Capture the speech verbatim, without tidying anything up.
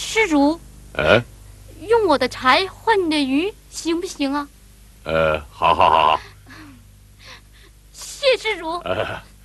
施主， 嗯， 用我的柴换你的鱼，行不行啊？ 呃，好好好好。 谢施主。 呃